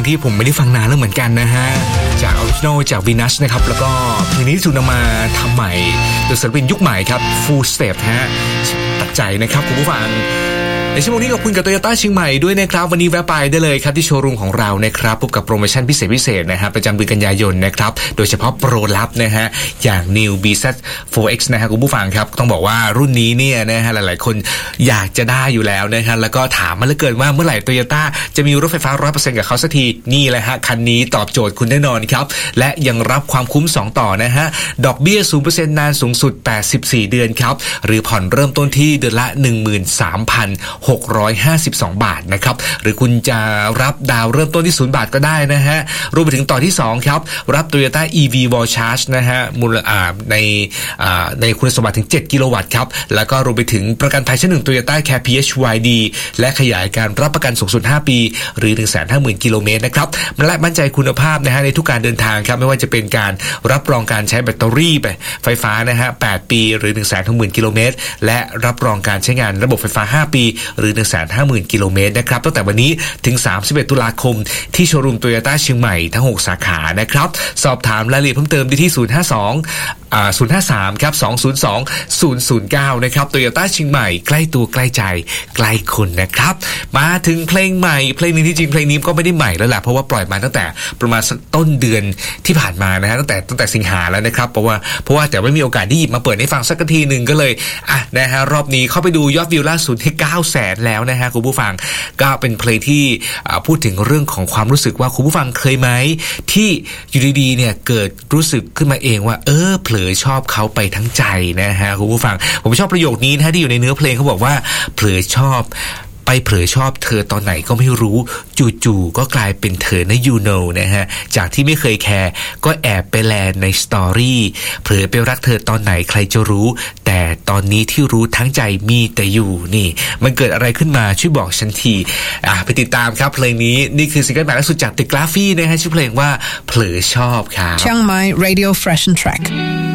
ที่ผมไม่ได้ฟังนานแล้วเหมือนกันนะฮะจากออริจินอลจากวีนัสนะครับแล้วก็เพลงนี้ถูกนำมาทำใหม่โดยศิลปินยุคใหม่ครับ Full Step ฮะตัดใจนะครับคุณผู้ฟังในชั่วโมงนี้ขอบคุณกับ Toyota เชียงใหม่ด้วยนะครับวันนี้แวะไปได้เลยครับที่โชว์รูมของเรานะครับพบกับโปรโมชั่นพิเศษนะฮะประจำเดือนกันยายนนะครับโดยเฉพาะโปรลับนะฮะอย่าง New BZ4X นะฮะคุณผู้ฟังครับต้องบอกว่ารุ่นนี้เนี่ยนะฮะหลายๆคนอยากจะได้อยู่แล้วนะฮะแล้วก็ถามมาเหลือเกินว่าเมื่อไหร่ Toyota จะมีรถไฟฟ้า 100% กับเขาสักทีนี่แหละฮะคันนี้ตอบโจทย์คุณแน่นอนครับและยังรับความคุ้ม2ต่อนะฮะดอกเบี้ย 0% นานสูงสุด84เดือนครับหรือผ่อนเริ่มต้นที่เดือนละ 13,652 บาทนะครับหรือคุณจะรับดาวเริ่มต้นที่0 บาทก็ได้นะฮะรวมไปถึงต่อที่2ครับรับ Toyota EV Wall Charge นะฮะในคุณสมบัติถึง7กิโลวัตต์ครับแล้วก็รวมไปถึงประกันภัยชั้น1 Toyota Care PHYD และขยายการรับประกันสูงสุด5ปีหรือ 150,000 กิโลเมตรนะครับและมั่นใจคุณภาพนะฮะในทุกการเดินทางครับไม่ว่าจะเป็นการรับรองการใช้แบตเตอรี่ไฟฟ้านะฮะ8ปีหรือ 150,000 กิโลเมตรและรับรองการใช้งานระบบไฟฟ้า5ปีหรือ 150,000 กิโลเมตรนะครับตั้งแต่วันนี้ถึง31ตุลาคมที่โชว์รูม Toyota เชียงใหม่ทั้ง6สาขานะครับสอบถามรายละเอียดเพิ่มเติมได้ที่053 ครับ 202 009นะครับ Toyota เชียงใหม่ใกล้ตัวใกล้ใจใกล้คุณนะครับมาถึงเพลงใหม่เพลงนึงที่จริงเพลงนี้ก็ไม่ได้ใหม่แล้วแหละเพราะว่าปล่อยมาตั้งแต่ประมาณต้นเดือนที่ผ่านมานะฮะตั้งแต่สิงหาแล้วนะครับเพราะว่าแต่ไม่มีโอกาสได้หยิบมาเปิดให้ฟังสักทีนึงก็เลยนะฮะรอบนี้เข้าไปดูยอดวิวล่าสุดที่ 900,000 แล้วนะฮะคุณผู้ฟังก็เป็นเพลงที่พูดถึงเรื่องของความรู้สึกว่าคุณผู้ฟังเคยไหมที่อยู่ดีๆเนี่ยเกิดรู้สึกขึ้นมาเองว่าเผลอชอบเขาไปทั้งใจนะฮะคุณผู้ฟังผมชอบประโยคนี้นะฮะที่อยู่ในเนื้อเพลงเขาบอกว่าเผลอชอบเธอตอนไหนก็ไม่รู้จู่ๆก็กลายเป็นเธอนะ you know นะฮะจากที่ไม่เคยแคร์ก็แอบไปแลนในสตอรี่เผลอไปรักเธอตอนไหนใครจะรู้แต่ตอนนี้ที่รู้ทั้งใจมีแต่อยู่นี่มันเกิดอะไรขึ้นมาช่วยบอกฉันทีไปติดตามครับเพลงนี้นี่คือซิงเกิลใหม่ล่าสุดจาก The Graffy นะฮะชื่อเพลงว่าเผลอชอบครับเชียงใหม่ Radio Fresh and Track